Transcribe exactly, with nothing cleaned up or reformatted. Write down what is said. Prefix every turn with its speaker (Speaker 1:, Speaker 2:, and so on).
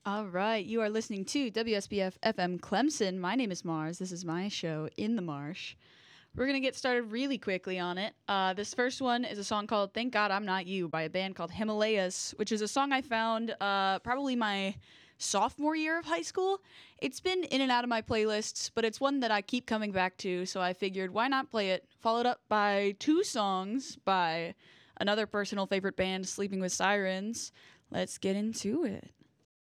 Speaker 1: All right, you are listening to W S B F F M Clemson. My name is Mars. This is my show, In the Marsh. We're going to get started really quickly on it. Uh, this first one is a song called Thank God I'm Not You by a band called Himalayas, which is a song I found uh, probably my sophomore year of high school. It's been in and out of my playlists, but it's one that I keep coming back to, so I figured why not play it? Followed up by two songs by another personal favorite band, Sleeping with Sirens. Let's get into it.